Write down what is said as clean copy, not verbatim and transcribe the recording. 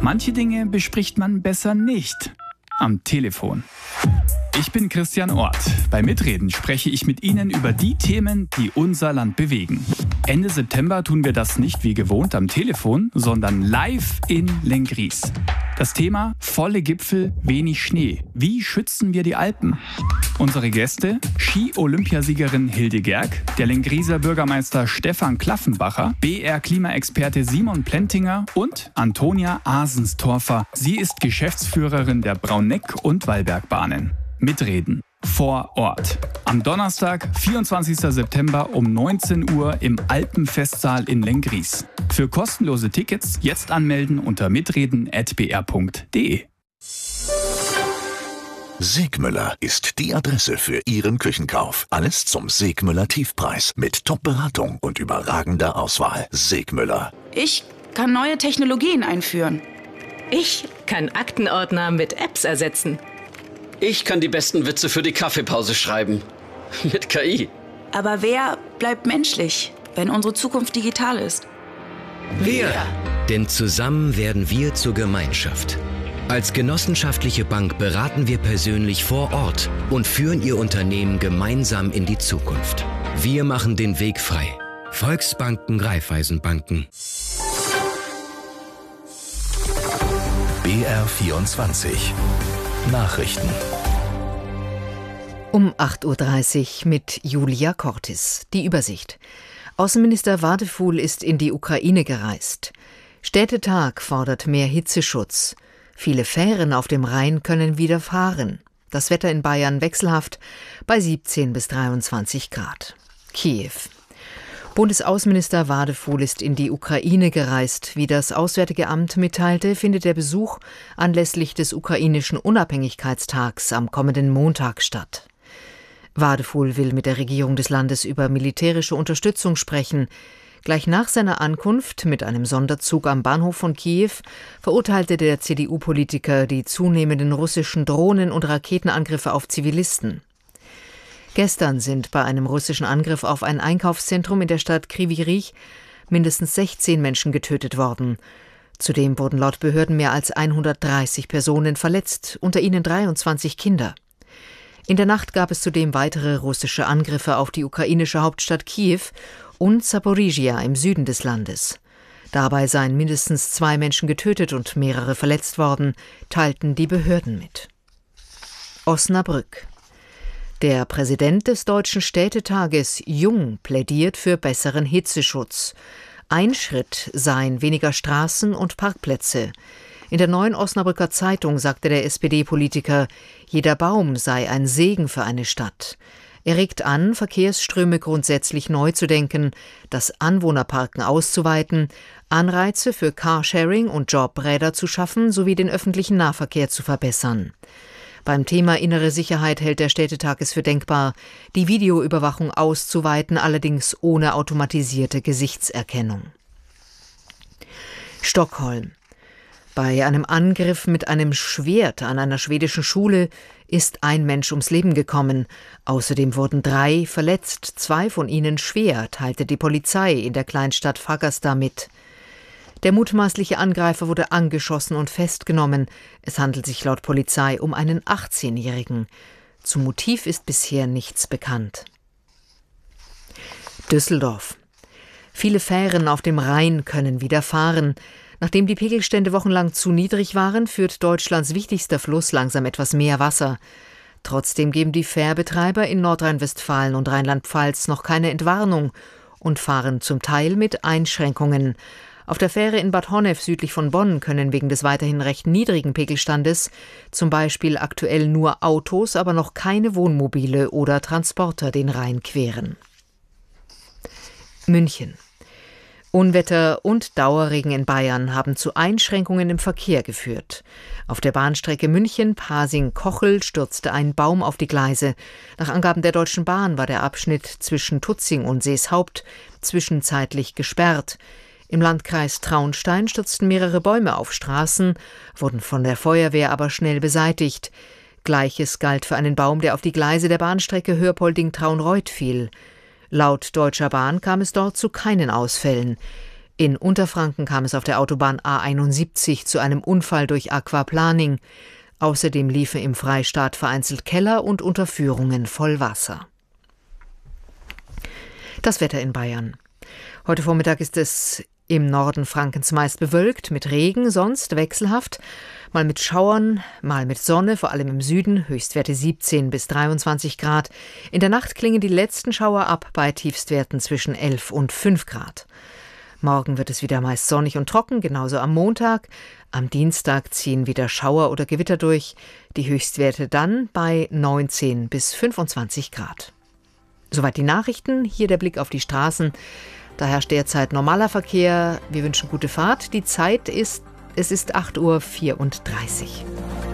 Manche Dinge bespricht man besser nicht am Telefon. Ich bin Christian Orth. Bei Mitreden spreche ich mit Ihnen über die Themen, die unser Land bewegen. Ende September tun wir das nicht wie gewohnt am Telefon, sondern live in Lenggries. Das Thema: volle Gipfel, wenig Schnee. Wie schützen wir die Alpen? Unsere Gäste: Ski-Olympiasiegerin Hilde Gerg, der Lengrieser Bürgermeister Stefan Klaffenbacher, BR-Klimaexperte Simon Plentinger und Antonia Asenstorfer. Sie ist Geschäftsführerin der Brauneck- und Wallbergbahnen. Mitreden vor Ort. Am Donnerstag, 24. September um 19 Uhr im Alpenfestsaal in Lenggries. Für kostenlose Tickets jetzt anmelden unter mitreden@br.de. Segmüller ist die Adresse für Ihren Küchenkauf. Alles zum Segmüller Tiefpreis mit Top-Beratung und überragender Auswahl. Segmüller. Ich kann neue Technologien einführen. Ich kann Aktenordner mit Apps ersetzen. Ich kann die besten Witze für die Kaffeepause schreiben. Mit KI. Aber wer bleibt menschlich, wenn unsere Zukunft digital ist? Wir. Denn zusammen werden wir zur Gemeinschaft. Als genossenschaftliche Bank beraten wir persönlich vor Ort und führen Ihr Unternehmen gemeinsam in die Zukunft. Wir machen den Weg frei. Volksbanken, Raiffeisenbanken. BR24 Nachrichten. Um 8.30 Uhr mit Julia Cortis. Die Übersicht. Außenminister Wadefuhl ist in die Ukraine gereist. Städtetag fordert mehr Hitzeschutz. Viele Fähren auf dem Rhein können wieder fahren. Das Wetter in Bayern wechselhaft bei 17 bis 23 Grad. Kiew. Bundesaußenminister Wadefuhl ist in die Ukraine gereist. Wie das Auswärtige Amt mitteilte, findet der Besuch anlässlich des ukrainischen Unabhängigkeitstags am kommenden Montag statt. Wadefuhl will mit der Regierung des Landes über militärische Unterstützung sprechen. Gleich nach seiner Ankunft mit einem Sonderzug am Bahnhof von Kiew verurteilte der CDU-Politiker die zunehmenden russischen Drohnen- und Raketenangriffe auf Zivilisten. Gestern sind bei einem russischen Angriff auf ein Einkaufszentrum in der Stadt Kryvyi Rih mindestens 16 Menschen getötet worden. Zudem wurden laut Behörden mehr als 130 Personen verletzt, unter ihnen 23 Kinder. In der Nacht gab es zudem weitere russische Angriffe auf die ukrainische Hauptstadt Kiew und Zaporizhia im Süden des Landes. Dabei seien mindestens 2 Menschen getötet und mehrere verletzt worden, teilten die Behörden mit. Osnabrück. Der Präsident des Deutschen Städtetages, Jung, plädiert für besseren Hitzeschutz. Ein Schritt seien weniger Straßen und Parkplätze. In der Neuen Osnabrücker Zeitung sagte der SPD-Politiker, jeder Baum sei ein Segen für eine Stadt. Er regt an, Verkehrsströme grundsätzlich neu zu denken, das Anwohnerparken auszuweiten, Anreize für Carsharing und Jobräder zu schaffen sowie den öffentlichen Nahverkehr zu verbessern. Beim Thema innere Sicherheit hält der Städtetag es für denkbar, die Videoüberwachung auszuweiten, allerdings ohne automatisierte Gesichtserkennung. Stockholm. Bei einem Angriff mit einem Schwert an einer schwedischen Schule ist ein Mensch ums Leben gekommen. Außerdem wurden 3 verletzt, 2 von ihnen schwer, teilte die Polizei in der Kleinstadt Fagersta mit. Der mutmaßliche Angreifer wurde angeschossen und festgenommen. Es handelt sich laut Polizei um einen 18-Jährigen. Zum Motiv ist bisher nichts bekannt. Düsseldorf. Viele Fähren auf dem Rhein können wieder fahren. Nachdem die Pegelstände wochenlang zu niedrig waren, führt Deutschlands wichtigster Fluss langsam etwas mehr Wasser. Trotzdem geben die Fährbetreiber in Nordrhein-Westfalen und Rheinland-Pfalz noch keine Entwarnung und fahren zum Teil mit Einschränkungen. Auf der Fähre in Bad Honnef südlich von Bonn können wegen des weiterhin recht niedrigen Pegelstandes zum Beispiel aktuell nur Autos, aber noch keine Wohnmobile oder Transporter den Rhein queren. München. Unwetter und Dauerregen in Bayern haben zu Einschränkungen im Verkehr geführt. Auf der Bahnstrecke München-Pasing-Kochel stürzte ein Baum auf die Gleise. Nach Angaben der Deutschen Bahn war der Abschnitt zwischen Tutzing und Seeshaupt zwischenzeitlich gesperrt. Im Landkreis Traunstein stürzten mehrere Bäume auf Straßen, wurden von der Feuerwehr aber schnell beseitigt. Gleiches galt für einen Baum, der auf die Gleise der Bahnstrecke Hörpolding-Traunreut fiel. Laut Deutscher Bahn kam es dort zu keinen Ausfällen. In Unterfranken kam es auf der Autobahn A71 zu einem Unfall durch Aquaplaning. Außerdem liefen im Freistaat vereinzelt Keller und Unterführungen voll Wasser. Das Wetter in Bayern. Heute Vormittag ist es im Norden Frankens meist bewölkt, mit Regen, sonst wechselhaft. Mal mit Schauern, mal mit Sonne, vor allem im Süden, Höchstwerte 17 bis 23 Grad. In der Nacht klingen die letzten Schauer ab bei Tiefstwerten zwischen 11 und 5 Grad. Morgen wird es wieder meist sonnig und trocken, genauso am Montag. Am Dienstag ziehen wieder Schauer oder Gewitter durch. Die Höchstwerte dann bei 19 bis 25 Grad. Soweit die Nachrichten. Hier der Blick auf die Straßen. Da herrscht derzeit normaler Verkehr. Wir wünschen gute Fahrt. Die Zeit ist 8:34 Uhr.